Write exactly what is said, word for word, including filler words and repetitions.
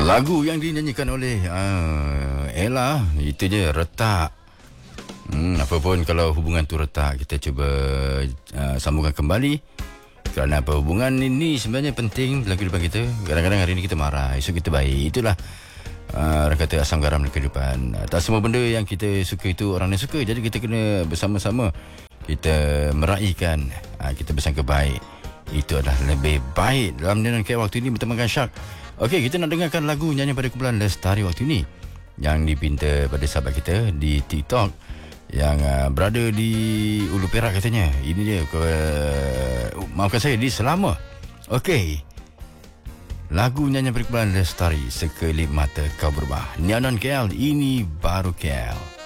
Lagu yang dinyanyikan oleh uh, Ella, itu je, Retak. Hmm, apa pun kalau hubungan tu retak, kita cuba uh, sambungkan kembali. Kerana apa, hubungan ini sebenarnya penting dalam kehidupan kita. Kadang-kadang hari ini kita marah, esok kita baik. Itulah uh, orang kata asam garam dalam kehidupan. Uh, tak semua benda yang kita suka itu orang yang suka. Jadi kita kena bersama-sama kita meraihkan, uh, kita bersangka baik. Itu adalah lebih baik dalam dengan kayak waktu ini bertemankan Syak. Okey, kita nak dengarkan lagu nyanyi pada kumpulan Lestari waktu ini yang dipinta pada sahabat kita di TikTok yang uh, berada di Ulu Perak katanya. Ini dia, uh, maafkan saya, di Selama. Okey, lagu nyanyi pada kumpulan Lestari, Sekelip Mata Kau Berubah. Nianan K L, ini baru K L.